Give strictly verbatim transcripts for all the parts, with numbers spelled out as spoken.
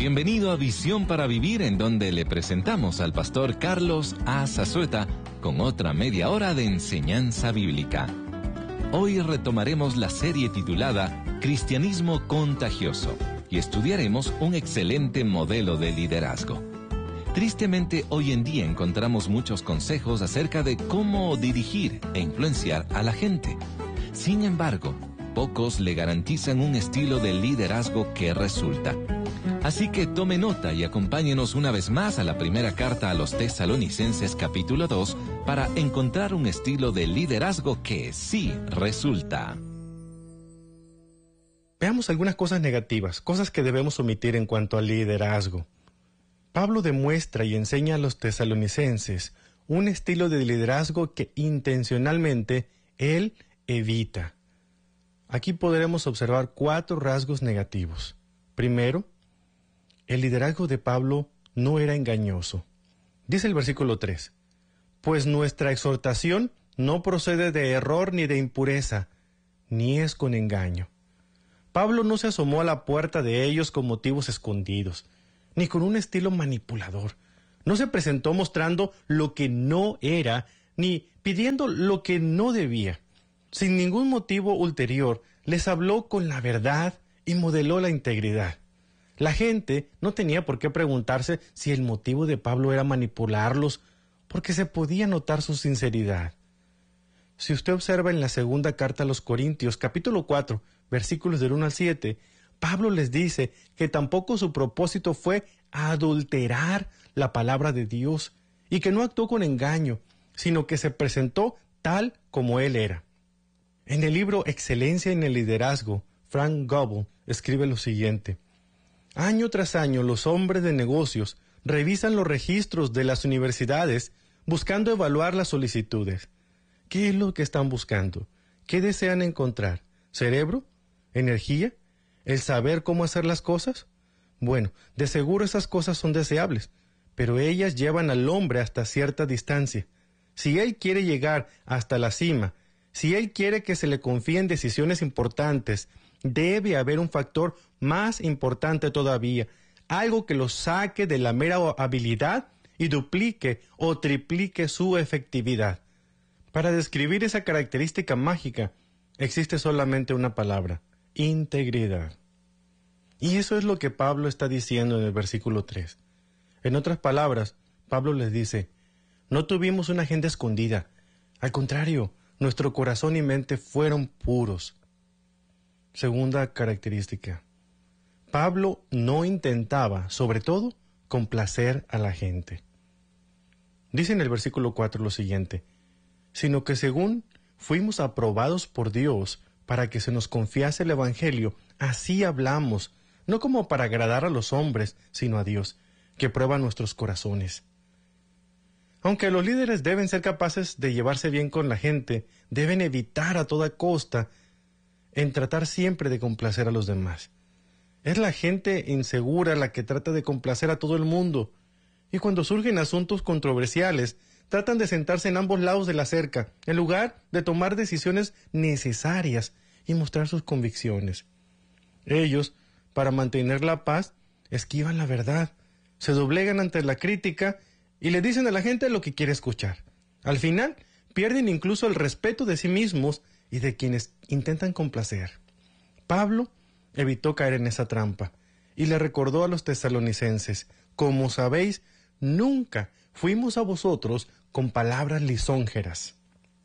Bienvenido a Visión para Vivir, en donde le presentamos al pastor Carlos A. Zazueta con otra media hora de enseñanza bíblica. Hoy retomaremos la serie titulada Cristianismo Contagioso y estudiaremos un excelente modelo de liderazgo. Tristemente, hoy en día encontramos muchos consejos acerca de cómo dirigir e influenciar a la gente. Sin embargo, pocos le garantizan un estilo de liderazgo que resulta. Así que tome nota y acompáñenos una vez más a la primera carta a los Tesalonicenses capítulo dos para encontrar un estilo de liderazgo que sí resulta. Veamos algunas cosas negativas, cosas que debemos omitir en cuanto al liderazgo. Pablo demuestra y enseña a los tesalonicenses un estilo de liderazgo que intencionalmente él evita. Aquí podremos observar cuatro rasgos negativos. Primero, el liderazgo de Pablo no era engañoso. Dice el versículo tres, pues nuestra exhortación no procede de error ni de impureza, ni es con engaño. Pablo no se asomó a la puerta de ellos con motivos escondidos, ni con un estilo manipulador. No se presentó mostrando lo que no era, ni pidiendo lo que no debía. Sin ningún motivo ulterior, les habló con la verdad y modeló la integridad. La gente no tenía por qué preguntarse si el motivo de Pablo era manipularlos, porque se podía notar su sinceridad. Si usted observa en la segunda carta a los Corintios, capítulo cuatro, versículos del uno al siete, Pablo les dice que tampoco su propósito fue adulterar la palabra de Dios y que no actuó con engaño, sino que se presentó tal como él era. En el libro Excelencia en el Liderazgo, Frank Gobel escribe lo siguiente: año tras año los hombres de negocios revisan los registros de las universidades buscando evaluar las solicitudes. ¿Qué es lo que están buscando? ¿Qué desean encontrar? ¿Cerebro? ¿Energía? ¿El saber cómo hacer las cosas? Bueno, de seguro esas cosas son deseables, pero ellas llevan al hombre hasta cierta distancia. Si él quiere llegar hasta la cima, si él quiere que se le confíen decisiones importantes, debe haber un factor más importante todavía, algo que lo saque de la mera habilidad y duplique o triplique su efectividad. Para describir esa característica mágica, existe solamente una palabra: integridad. Y eso es lo que Pablo está diciendo en el versículo tres. En otras palabras, Pablo les dice, no tuvimos una agenda escondida. Al contrario, nuestro corazón y mente fueron puros. Segunda característica. Pablo no intentaba, sobre todo, complacer a la gente. Dice en el versículo cuatro lo siguiente, sino que según fuimos aprobados por Dios para que se nos confiase el Evangelio, así hablamos, no como para agradar a los hombres, sino a Dios, que prueba nuestros corazones. Aunque los líderes deben ser capaces de llevarse bien con la gente, deben evitar a toda costa en tratar siempre de complacer a los demás. Es la gente insegura la que trata de complacer a todo el mundo, y cuando surgen asuntos controversiales, tratan de sentarse en ambos lados de la cerca, en lugar de tomar decisiones necesarias y mostrar sus convicciones. Ellos, para mantener la paz, esquivan la verdad, se doblegan ante la crítica y le dicen a la gente lo que quiere escuchar. Al final, pierden incluso el respeto de sí mismos y de quienes intentan complacer. Pablo evitó caer en esa trampa y le recordó a los tesalonicenses, como sabéis, nunca fuimos a vosotros con palabras lisonjeras.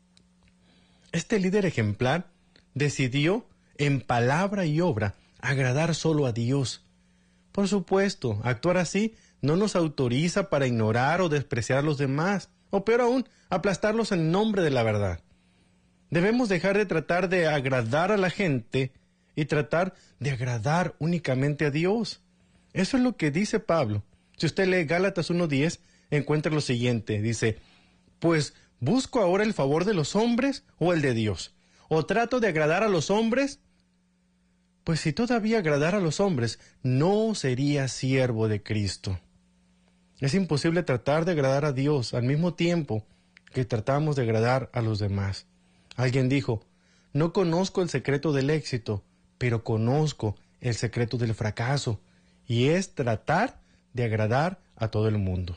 Este líder ejemplar decidió, en palabra y obra, agradar solo a Dios. Por supuesto, actuar así no nos autoriza para ignorar o despreciar a los demás, o peor aún, aplastarlos en nombre de la verdad. Debemos dejar de tratar de agradar a la gente y tratar de agradar únicamente a Dios. Eso es lo que dice Pablo. Si usted lee Gálatas uno diez, encuentra lo siguiente, dice, pues, ¿busco ahora el favor de los hombres o el de Dios? ¿O trato de agradar a los hombres? Pues si todavía agradara a los hombres, no sería siervo de Cristo. Es imposible tratar de agradar a Dios al mismo tiempo que tratamos de agradar a los demás. Alguien dijo, no conozco el secreto del éxito, pero conozco el secreto del fracaso. y es tratar de agradar a todo el mundo.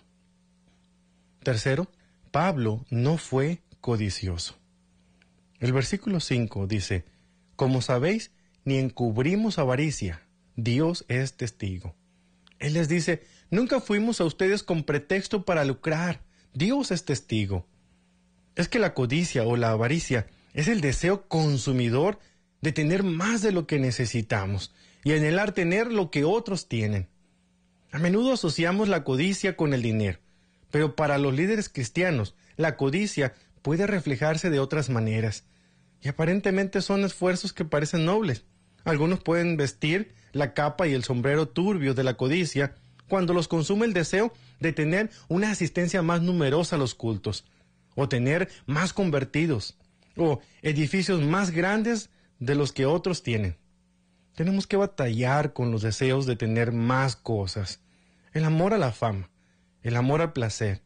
Tercero, Pablo no fue codicioso. El versículo cinco dice, como sabéis, ni encubrimos avaricia, Dios es testigo. Él les dice, nunca fuimos a ustedes con pretexto para lucrar, Dios es testigo. Es que la codicia o la avaricia es el deseo consumidor de tener más de lo que necesitamos y anhelar tener lo que otros tienen. A menudo asociamos la codicia con el dinero, pero para los líderes cristianos, la codicia puede reflejarse de otras maneras, y aparentemente son esfuerzos que parecen nobles. Algunos pueden vestir la capa y el sombrero turbio de la codicia cuando los consume el deseo de tener una asistencia más numerosa a los cultos, o tener más convertidos, o edificios más grandes de los que otros tienen. Tenemos que batallar con los deseos de tener más cosas, el amor a la fama, el amor al placer,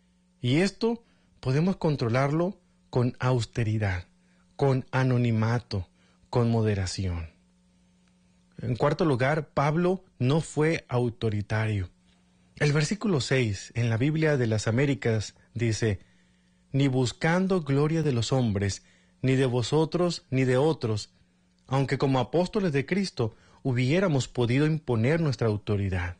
y esto podemos controlarlo con austeridad, con anonimato, con moderación. En cuarto lugar, Pablo no fue autoritario. El versículo seis en la Biblia de las Américas dice, ni buscando gloria de los hombres, ni de vosotros, ni de otros, aunque como apóstoles de Cristo hubiéramos podido imponer nuestra autoridad.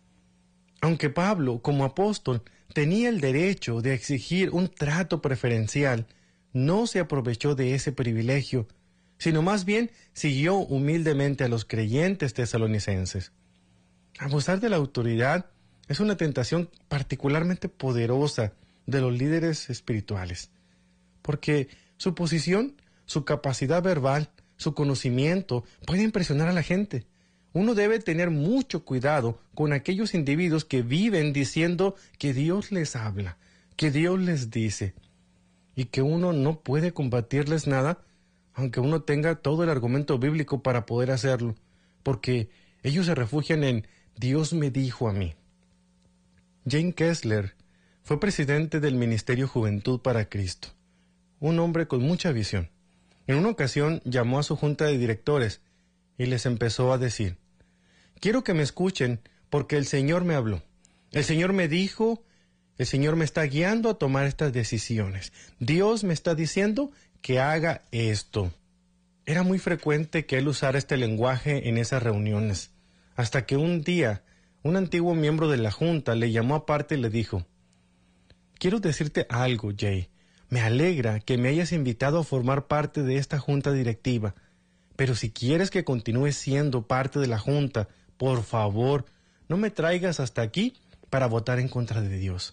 Aunque Pablo, como apóstol, tenía el derecho de exigir un trato preferencial, no se aprovechó de ese privilegio, sino más bien siguió humildemente a los creyentes tesalonicenses. Abusar de la autoridad es una tentación particularmente poderosa de los líderes espirituales, porque su posición, su capacidad verbal, su conocimiento puede impresionar a la gente. Uno debe tener mucho cuidado con aquellos individuos que viven diciendo que Dios les habla, que Dios les dice, y que uno no puede combatirles nada, aunque uno tenga todo el argumento bíblico para poder hacerlo, porque ellos se refugian en Dios me dijo a mí. James Kessler fue presidente del Ministerio Juventud para Cristo, un hombre con mucha visión. En una ocasión llamó a su junta de directores y les empezó a decir, quiero que me escuchen porque el Señor me habló. El Señor me dijo, el Señor me está guiando a tomar estas decisiones. Dios me está diciendo que haga esto. Era muy frecuente que él usara este lenguaje en esas reuniones, hasta que un día un antiguo miembro de la junta le llamó aparte y le dijo, quiero decirte algo, Jay. Me alegra que me hayas invitado a formar parte de esta junta directiva, pero si quieres que continúe siendo parte de la junta, por favor, no me traigas hasta aquí para votar en contra de Dios.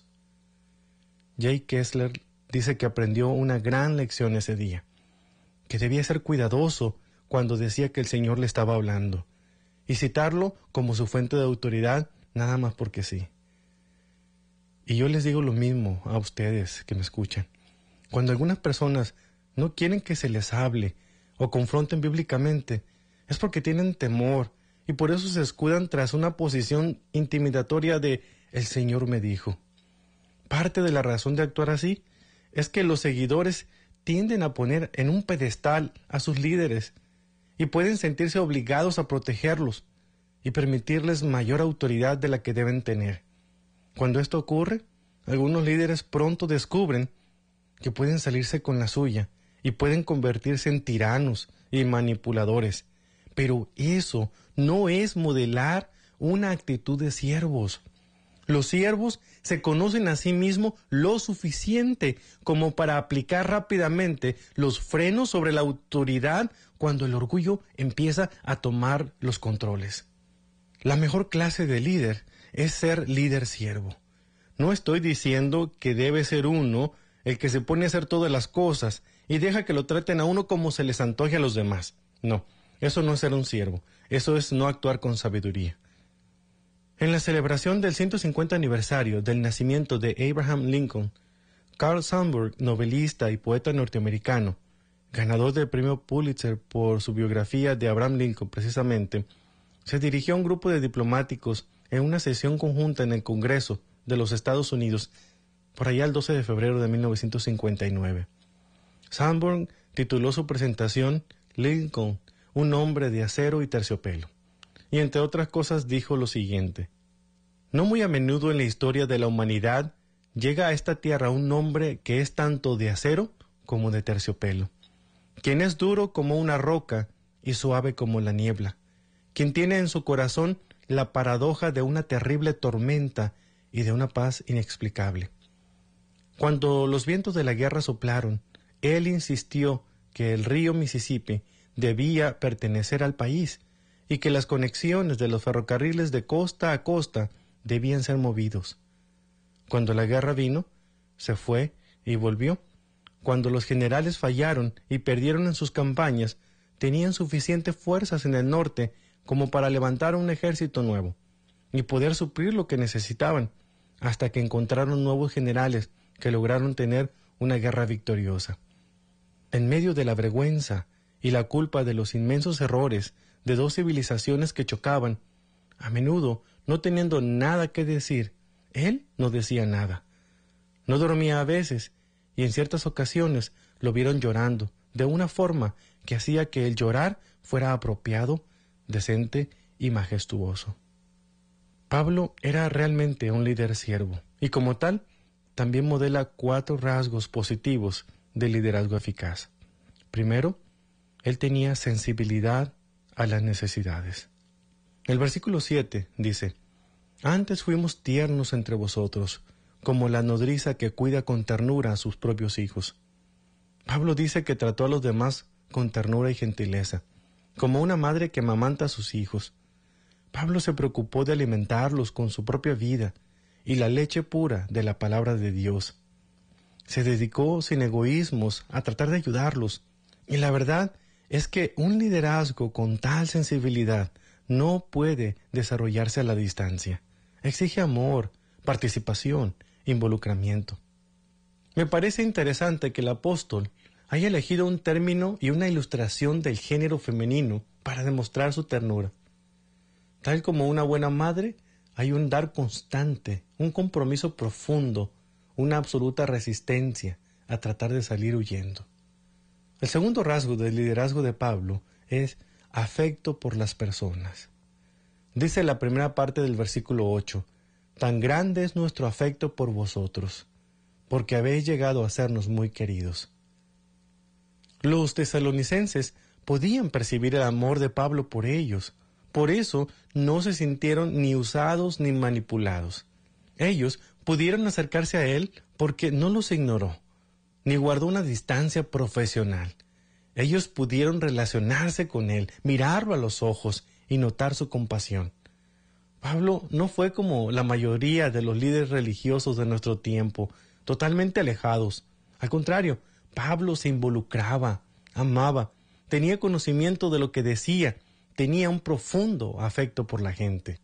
Jay Kessler dice que aprendió una gran lección ese día, que debía ser cuidadoso cuando decía que el Señor le estaba hablando, y citarlo como su fuente de autoridad nada más porque sí. Y yo les digo lo mismo a ustedes que me escuchan. Cuando algunas personas no quieren que se les hable o confronten bíblicamente, es porque tienen temor y por eso se escudan tras una posición intimidatoria de el Señor me dijo. Parte de la razón de actuar así es que los seguidores tienden a poner en un pedestal a sus líderes y pueden sentirse obligados a protegerlos y permitirles mayor autoridad de la que deben tener. Cuando esto ocurre, algunos líderes pronto descubren que pueden salirse con la suya y pueden convertirse en tiranos y manipuladores. Pero eso no es modelar una actitud de siervos. Los siervos se conocen a sí mismos lo suficiente como para aplicar rápidamente los frenos sobre la autoridad cuando el orgullo empieza a tomar los controles. La mejor clase de líder es ser líder siervo. No estoy diciendo que debe ser uno el que se pone a hacer todas las cosas y deja que lo traten a uno como se les antoje a los demás. No, eso no es ser un siervo, eso es no actuar con sabiduría. En la celebración del ciento cincuenta aniversario del nacimiento de Abraham Lincoln, Carl Sandburg, novelista y poeta norteamericano, ganador del premio Pulitzer por su biografía de Abraham Lincoln precisamente, se dirigió a un grupo de diplomáticos en una sesión conjunta en el Congreso de los Estados Unidos, por allá el doce de febrero de mil novecientos cincuenta y nueve. Sandburg tituló su presentación Lincoln, un hombre de acero y terciopelo, y entre otras cosas dijo lo siguiente: no muy a menudo en la historia de la humanidad llega a esta tierra un hombre que es tanto de acero como de terciopelo, quien es duro como una roca y suave como la niebla, quien tiene en su corazón la paradoja de una terrible tormenta y de una paz inexplicable. Cuando los vientos de la guerra soplaron, él insistió que el río Mississippi debía pertenecer al país y que las conexiones de los ferrocarriles de costa a costa debían ser movidos. Cuando la guerra vino, se fue y volvió. Cuando los generales fallaron y perdieron en sus campañas, tenían suficientes fuerzas en el norte como para levantar un ejército nuevo y poder suplir lo que necesitaban, hasta que encontraron nuevos generales que lograron tener una guerra victoriosa. En medio de la vergüenza y la culpa de los inmensos errores de dos civilizaciones que chocaban, a menudo no teniendo nada que decir, él no decía nada. No dormía a veces, y en ciertas ocasiones lo vieron llorando, de una forma que hacía que el llorar fuera apropiado, decente y majestuoso. Pablo era realmente un líder siervo, y como tal, también modela cuatro rasgos positivos del liderazgo eficaz. Primero, él tenía sensibilidad a las necesidades. El versículo siete dice: antes fuimos tiernos entre vosotros, como la nodriza que cuida con ternura a sus propios hijos. Pablo dice que trató a los demás con ternura y gentileza, como una madre que amamanta a sus hijos. Pablo se preocupó de alimentarlos con su propia vida y la leche pura de la palabra de Dios. Se dedicó sin egoísmos a tratar de ayudarlos, y la verdad es que un liderazgo con tal sensibilidad no puede desarrollarse a la distancia. Exige amor, participación, involucramiento. Me parece interesante que el apóstol haya elegido un término y una ilustración del género femenino para demostrar su ternura. Tal como una buena madre, hay un dar constante, un compromiso profundo, una absoluta resistencia a tratar de salir huyendo. El segundo rasgo del liderazgo de Pablo es afecto por las personas. Dice la primera parte del versículo ocho: tan grande es nuestro afecto por vosotros, porque habéis llegado a sernos muy queridos. Los tesalonicenses podían percibir el amor de Pablo por ellos, por eso no se sintieron ni usados ni manipulados. Ellos pudieron acercarse a él porque no los ignoró, ni guardó una distancia profesional. Ellos pudieron relacionarse con él, mirarlo a los ojos y notar su compasión. Pablo no fue como la mayoría de los líderes religiosos de nuestro tiempo, totalmente alejados. Al contrario, Pablo se involucraba, amaba, tenía conocimiento de lo que decía, tenía un profundo afecto por la gente.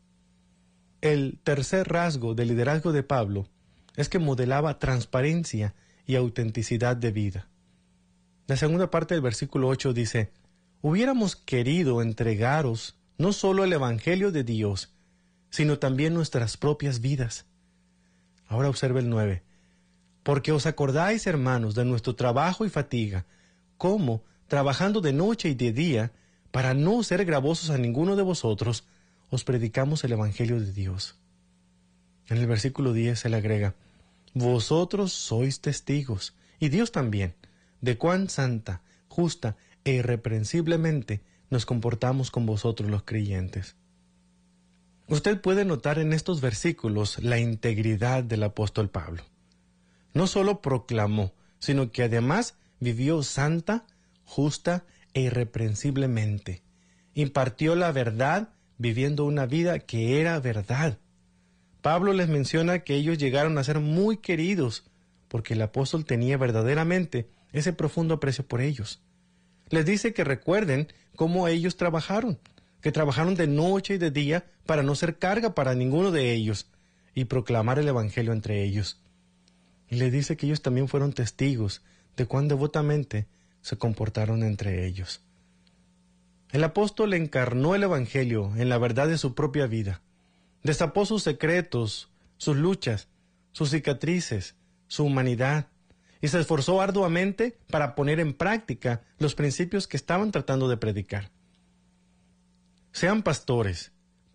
El tercer rasgo del liderazgo de Pablo es que modelaba transparencia y autenticidad de vida. La segunda parte del versículo ocho dice: hubiéramos querido entregaros no solo el Evangelio de Dios, sino también nuestras propias vidas. Ahora observe el nueve. Porque os acordáis, hermanos, de nuestro trabajo y fatiga, cómo, trabajando de noche y de día, para no ser gravosos a ninguno de vosotros, os predicamos el Evangelio de Dios. En el versículo diez se le agrega: vosotros sois testigos, y Dios también, de cuán santa, justa e irreprensiblemente nos comportamos con vosotros los creyentes. Usted puede notar en estos versículos la integridad del apóstol Pablo. No solo proclamó, sino que además vivió santa, justa e irreprensiblemente. Impartió la verdad viviendo una vida que era verdad. Pablo les menciona que ellos llegaron a ser muy queridos porque el apóstol tenía verdaderamente ese profundo aprecio por ellos. Les dice que recuerden cómo ellos trabajaron, que trabajaron de noche y de día para no ser carga para ninguno de ellos y proclamar el Evangelio entre ellos. Y les dice que ellos también fueron testigos de cuán devotamente se comportaron entre ellos. El apóstol encarnó el Evangelio en la verdad de su propia vida. Destapó sus secretos, sus luchas, sus cicatrices, su humanidad, y se esforzó arduamente para poner en práctica los principios que estaban tratando de predicar. Sean pastores,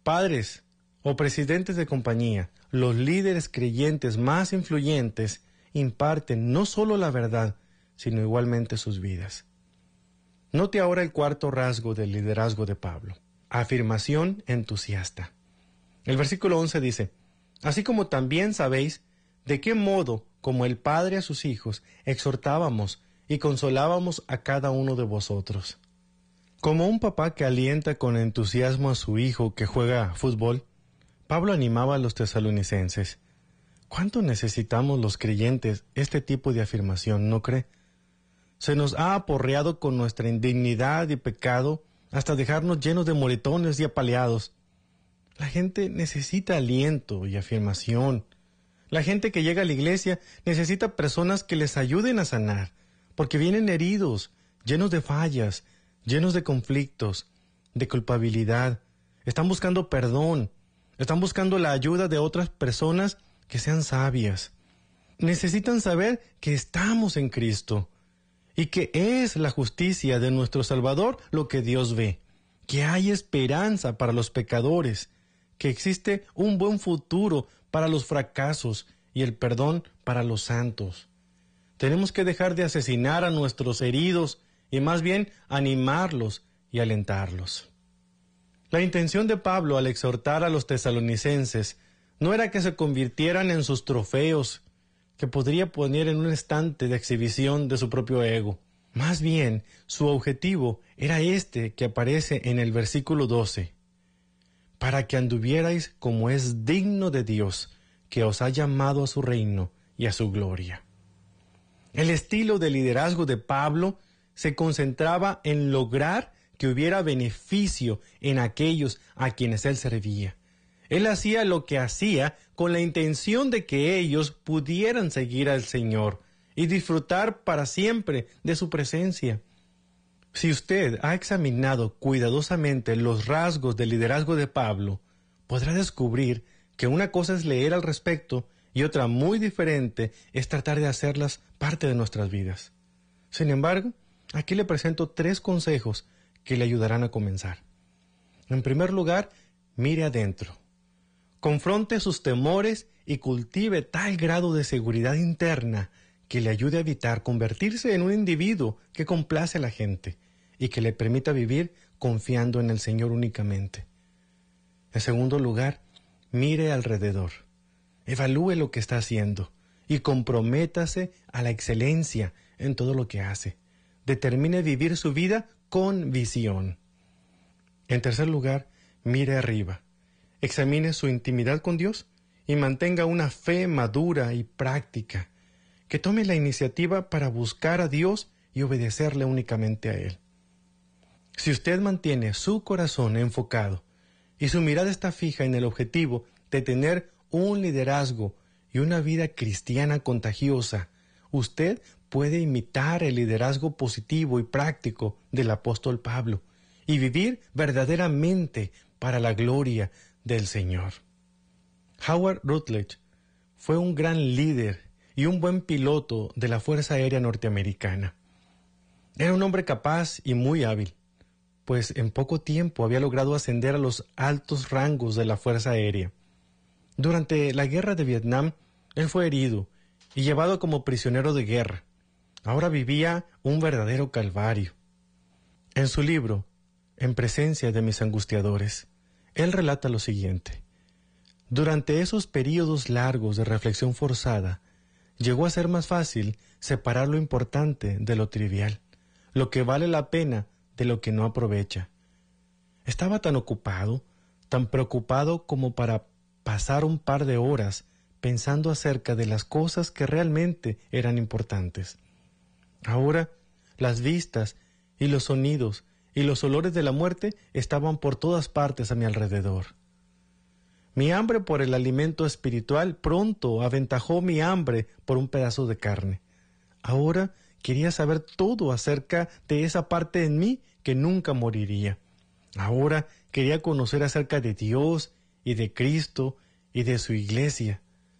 Padres o presidentes de compañía, los líderes creyentes más influyentes, imparten no solo la verdad, sino igualmente sus vidas. Note ahora el cuarto rasgo del liderazgo de Pablo: afirmación entusiasta. El versículo once dice: así como también sabéis de qué modo, como el Padre a sus hijos, exhortábamos y consolábamos a cada uno de vosotros. Como un papá que alienta con entusiasmo a su hijo que juega fútbol, Pablo animaba a los tesalonicenses. ¿Cuánto necesitamos los creyentes este tipo de afirmación, no cree? Se nos ha aporreado con nuestra indignidad y pecado hasta dejarnos llenos de moretones y apaleados. La gente necesita aliento y afirmación. La gente que llega a la iglesia necesita personas que les ayuden a sanar, porque vienen heridos, llenos de fallas, llenos de conflictos, de culpabilidad. Están buscando perdón, están buscando la ayuda de otras personas que sean sabias. Necesitan saber que estamos en Cristo y que es la justicia de nuestro Salvador lo que Dios ve, que hay esperanza para los pecadores, que existe un buen futuro para los fracasos y el perdón para los santos. Tenemos que dejar de asesinar a nuestros heridos y más bien animarlos y alentarlos. La intención de Pablo al exhortar a los tesalonicenses no era que se convirtieran en sus trofeos, que podría poner en un estante de exhibición de su propio ego. Más bien, su objetivo era este que aparece en el versículo doce: para que anduvierais como es digno de Dios, que os ha llamado a su reino y a su gloria. El estilo de liderazgo de Pablo se concentraba en lograr que hubiera beneficio en aquellos a quienes él servía. Él hacía lo que hacía con la intención de que ellos pudieran seguir al Señor y disfrutar para siempre de su presencia. Si usted ha examinado cuidadosamente los rasgos del liderazgo de Pablo, podrá descubrir que una cosa es leer al respecto y otra muy diferente es tratar de hacerlas parte de nuestras vidas. Sin embargo, aquí le presento tres consejos que le ayudarán a comenzar. En primer lugar, mire adentro. Confronte sus temores y cultive tal grado de seguridad interna que le ayude a evitar convertirse en un individuo que complace a la gente y que le permita vivir confiando en el Señor únicamente. En segundo lugar, mire alrededor. Evalúe lo que está haciendo y comprométase a la excelencia en todo lo que hace. Determine vivir su vida con visión. En tercer lugar, mire arriba. Examine su intimidad con Dios y mantenga una fe madura y práctica, que tome la iniciativa para buscar a Dios y obedecerle únicamente a Él. Si usted mantiene su corazón enfocado y su mirada está fija en el objetivo de tener un liderazgo y una vida cristiana contagiosa, usted puede imitar el liderazgo positivo y práctico del apóstol Pablo y vivir verdaderamente para la gloria del Señor. Howard Rutledge fue un gran líder y un buen piloto de la Fuerza Aérea Norteamericana. Era un hombre capaz y muy hábil, pues en poco tiempo había logrado ascender a los altos rangos de la Fuerza Aérea. Durante la Guerra de Vietnam, él fue herido y llevado como prisionero de guerra. Ahora vivía un verdadero calvario. En su libro, En presencia de mis angustiadores, él relata lo siguiente: durante esos períodos largos de reflexión forzada, llegó a ser más fácil separar lo importante de lo trivial, lo que vale la pena de lo que no aprovecha. Estaba tan ocupado, tan preocupado como para pasar un par de horas pensando acerca de las cosas que realmente eran importantes. Ahora, las vistas y los sonidos y los olores de la muerte estaban por todas partes a mi alrededor. Mi hambre por el alimento espiritual pronto aventajó mi hambre por un pedazo de carne. Ahora quería saber todo acerca de esa parte en mí que nunca moriría. Ahora quería conocer acerca de Dios y de Cristo y de su iglesia.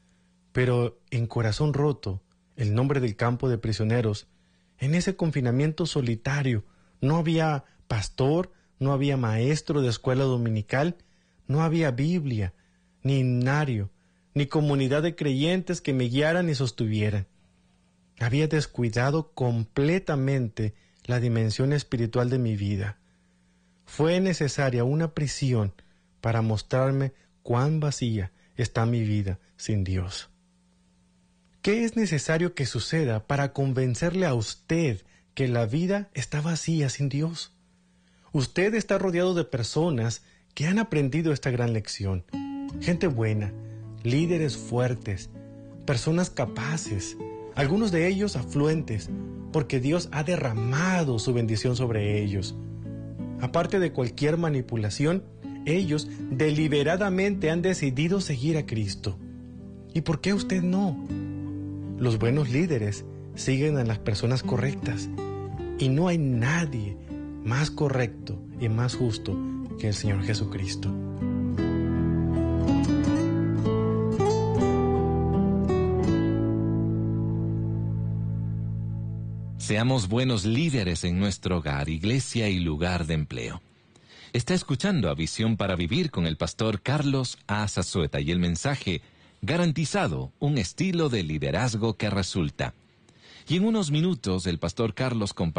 Pero en corazón roto, el nombre del campo de prisioneros, en ese confinamiento solitario, no había pastor, no había maestro de escuela dominical, No había Biblia, ni himnario, ni comunidad de creyentes que me guiaran y sostuvieran. Había descuidado completamente la dimensión espiritual de mi vida. Fue necesaria una prisión para mostrarme cuán vacía está mi vida sin Dios. ¿Qué es necesario que suceda para convencerle a usted que la vida está vacía sin Dios? Usted está rodeado de personas que han aprendido esta gran lección. Gente buena, líderes fuertes, personas capaces, algunos de ellos afluentes, porque Dios ha derramado su bendición sobre ellos. Aparte de cualquier manipulación, ellos deliberadamente han decidido seguir a Cristo. ¿Y por qué usted no? Los buenos líderes siguen a las personas correctas, y no hay nadie más correcto y más justo que el Señor Jesucristo. Seamos buenos líderes en nuestro hogar, iglesia y lugar de empleo. Está escuchando a Visión para Vivir con el pastor Carlos A. Zazueta y el mensaje Garantizado, un estilo de liderazgo que resulta. Y en unos minutos el pastor Carlos compartirá